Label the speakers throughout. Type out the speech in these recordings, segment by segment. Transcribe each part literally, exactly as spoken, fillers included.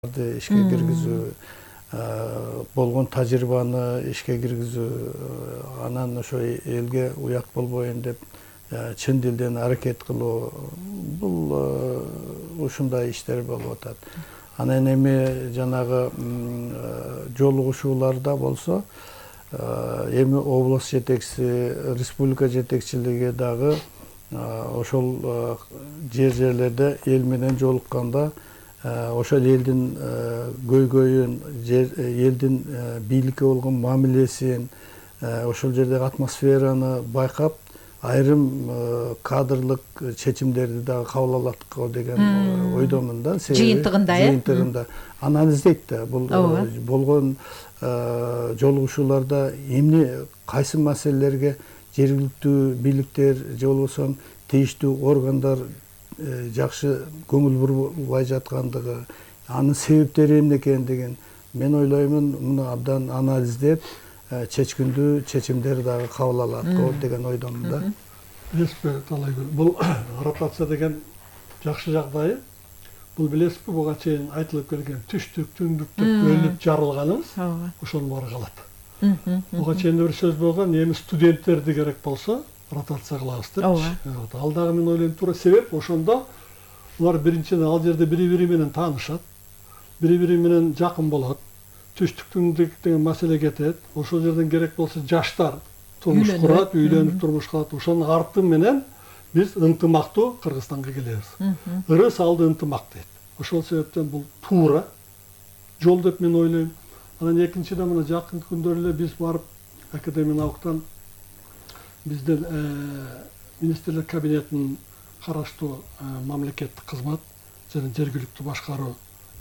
Speaker 1: ишке киргизүү, болгон тажрыйбаны ишке киргизүү, анан ошо элге уят болбойн деп чын дилден аракет кылуу, бул ушундай иштер болуп атат. Анан эми жанагы жолугушууларда болсо, эми область жетекчиси, республика жетекчилиги дагы ошол жер жерлерде эл менен жолукканда ошол элдин көйгөйүн, элдин бийликке болгон мамилесин, ошол жердеги атмосфераны байкап, айрым кадрлык чечимдерди дагы кабыл алат го деген ойдомун да.
Speaker 2: Жыйынтыгында, э?
Speaker 1: Жыйынтыгында анализдейт да. Бул болгон жолугушууларда эмне, кайсы маселелерге жергиликтүү бийликтер же болбосо тийиштүү органдар жакшы көңүл бурбай жаткандыгы, анын себептери эмне экендигин мен ойлоймун, муну абдан анализдеп, чечкиндүү чечимдер дагы кабыл алат го деген ойдомун да.
Speaker 3: Билесизби, Талайгүл, бул ротация деген жакшы жагдайы. Бул билесизби, буга чейин айтылып келген түштүк, түндүк деп бөлүнүп жарылганыбыз, ошонун баары калат. Буга чейин бир сөз болгон, эми студенттерди керек болсо ротация кылабыз депчи. Ал дагы мен ойлойм туура себеп, ошондо улар биринчиден ал жерде бири-бири менен таанышат, бири-бири менен жакын болот. Түштүк, түндүк деген маселе кетет. Ошол жерден керек болсо жаштар турмуш курат, үйлөнүп турмуш кылат. Ошонун арты менен биз ынтымактуу Кыргызстанга келебиз. Ыры салды ынтымак дейт. Ошол себептен бул туура жол деп мен ойлойм. Анан экинчиден мына жакын күндөр эле биз барып академиялыктан бизден министрлик кабинетинин караштуу мамлекеттик кызмат жана жергиликтүү башкаруу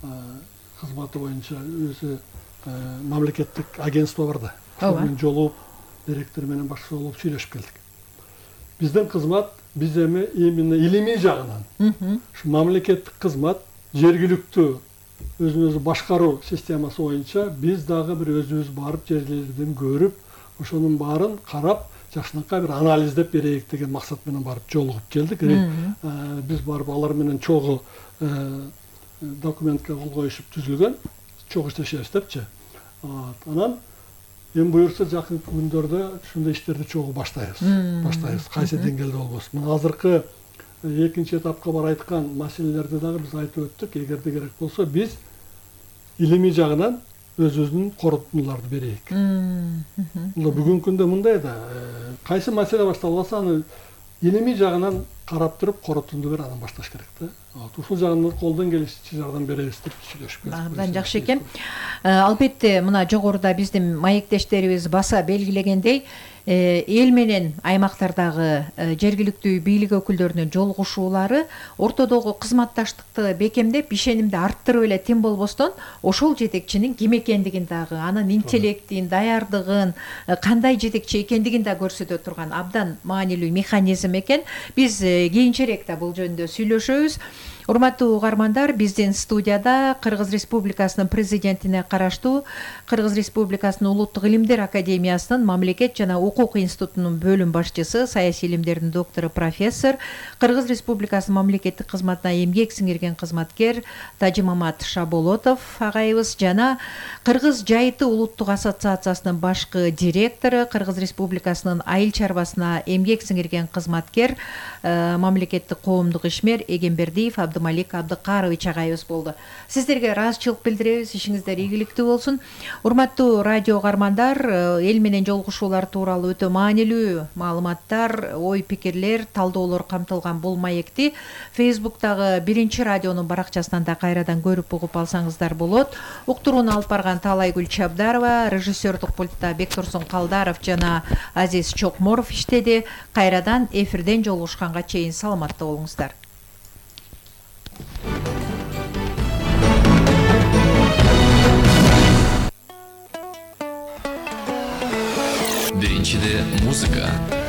Speaker 3: кызматы боюнча өзү мамлекеттик агентство бар да. Ошол менен жолугуп, директор менен башка болуп сүйлөшүп келдик. Биздин кызмат биз эми именно илимий жагынан ушу мамлекеттик кызмат, жергиликтүү өзүн өзү башкаруу системасы боюнча биз дагы бир өзүбүз барып жерлерден көрүп, ошонун баарын карап, жакшынакай бир анализдеп берейик деген максат менен барып жолугуп келдик. Биз барып алар менен чогуу документке кол коюшуп түзүлгөн, чогуу иштешебиз депчи. Анан эми буюрса жакын күндөрдө ушундай иштерди чогуу баштайбыз. Баштайбыз, кайсы деңгээлде болбосун. Мына азыркы экинчи этапка бар айткан маселелерди дагы биз айтып өттүк. Эгерде керек болсо биз илимий жагынан өзүбүздүн корутундуларды берейик. Бул бүгүнкү күндө мындай да, кайсы маселе башталбаса аны илимий жагынан карап туруп корутунду бер, анан башташ керек да. Ушул жагынан колдон келишинче жардам беребиз деп сүйлөшүп келдик.
Speaker 2: Абдан жакшы экен. Албетте мына жогоруда биздин маектештерибиз баса белгилегендей, эл менен аймактардагы жергиликтүү бийлик өкүлдөрүнүн жолугушуулары ортодогу кызматташтыкты бекемдеп, ишенимди арттырып эле тим болбостон, ошол жетекчинин ким экендигин дагы, анын интеллектин, даярдыгын, кандай жетекчи экендигин да көрсөтө турган абдан маанилүү механизм экен. Биз кийинчерээк да бул жөнүндө сүйлөшөбүз. Урматтуу угармандар, биздин студияда Кыргыз Республикасынын президентине караштуу Кыргыз Республикасынын Улуттук илимдер академиясынын мамлекет жана укук институтунун бөлүм башчысы, саясий илимдердин доктору, профессор, Кыргыз Республикасынын мамлекеттик кызматына эмгек сиңирген кызматкер Тажимамат Шаболотов агайыбыз жана Кыргыз Жайыты улуттук ассоциациясынын башкы директору, Кыргыз Республикасынын айыл чарбасына эмгек сиңирген кызматкер, мамлекеттик коомдук ишмер Эгембердиев Абдымалик Абдыкарович агайыбыз болду. Сиздерге ыраазычылык билдиребиз, ишиңиздер ийгиликтүү болсун. Урматтуу радио угармандар, эл менен жолугушуулар тууралуу өтө маанилүү маалыматтар, ой пикирлер, талдоолор камтылган бул маекти Facebook'тагы биринчи радионун баракчасынан да кайрадан көрүп угуп алсаңыздар болот. Уктурууну алып барган Талайгүл Чабдарова, режиссердук пультта Бектурсун Калдаров жана Азиз Чокморов иштеди. Кайрадан эфирден жолугушканга чейин саламатта болуңуздар.
Speaker 4: Биринчиде музыка,